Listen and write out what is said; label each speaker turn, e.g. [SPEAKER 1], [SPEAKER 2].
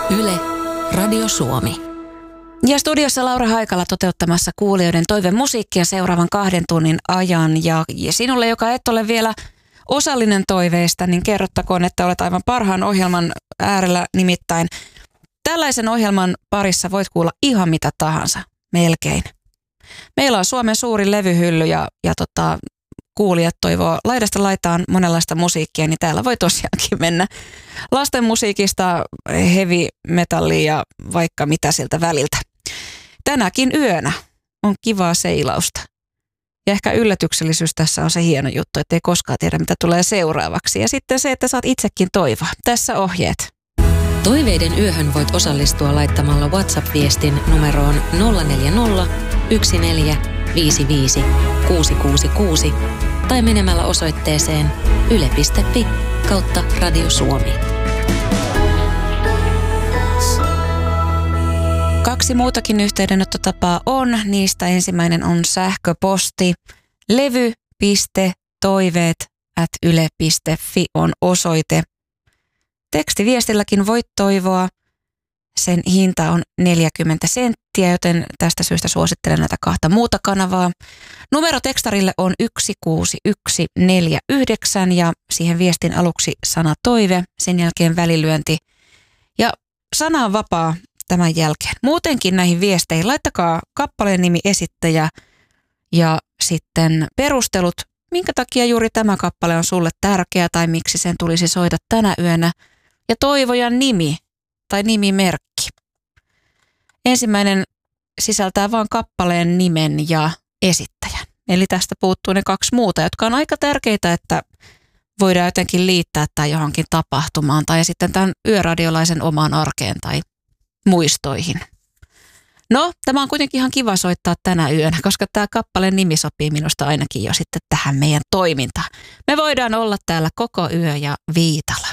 [SPEAKER 1] Yle, Radio Suomi.
[SPEAKER 2] Ja studiossa Laura Haikala toteuttamassa kuulijoiden toivemusiikkia seuraavan 2 tunnin ajan. Ja sinulle, joka et ole vielä osallinen toiveista, niin kerrottakoon, että olet aivan parhaan ohjelman äärellä. Nimittäin tällaisen ohjelman parissa voit kuulla ihan mitä tahansa, melkein. Meillä on Suomen suurin levyhylly ja kuulijat toivoo laidasta laitaan monenlaista musiikkia, niin täällä voi tosiaankin mennä lasten musiikista heavy metallia ja vaikka mitä siltä väliltä. Tänäkin yönä on kivaa seilausta. Ja ehkä yllätyksellisyys tässä on se hieno juttu, että ei koskaan tiedä mitä tulee seuraavaksi. Ja sitten se, että saat itsekin toivoa. Tässä ohjeet.
[SPEAKER 1] Toiveiden yöhön voit osallistua laittamalla WhatsApp-viestin numeroon 040 1455 666 tai menemällä osoitteeseen yle.fi/Radio Suomi.
[SPEAKER 2] 2 muutakin yhteydenottotapaa on. Niistä ensimmäinen on sähköposti. levy.toiveet@yle.fi on osoite. Tekstiviestilläkin voit toivoa. Sen hinta on 40 senttiä, joten tästä syystä suosittelen näitä 2 muuta kanavaa. Numero tekstarille on 16149 ja siihen viestin aluksi sana toive, sen jälkeen välilyönti ja sana on vapaa tämän jälkeen. Muutenkin näihin viesteihin laittakaa kappaleen nimi, esittäjä ja sitten perustelut, minkä takia juuri tämä kappale on sulle tärkeä tai miksi sen tulisi soida tänä yönä ja toivojan nimi tai nimimerkki. Ensimmäinen sisältää vain kappaleen nimen ja esittäjän. Eli tästä puuttuu ne 2 muuta, jotka on aika tärkeitä, että voidaan jotenkin liittää tämä johonkin tapahtumaan tai sitten tämän yöradiolaisen omaan arkeen tai muistoihin. No, tämä on kuitenkin ihan kiva soittaa tänä yönä, koska tämä kappaleen nimi sopii minusta ainakin jo sitten tähän meidän toimintaan. Me voidaan olla täällä koko yö ja viitala.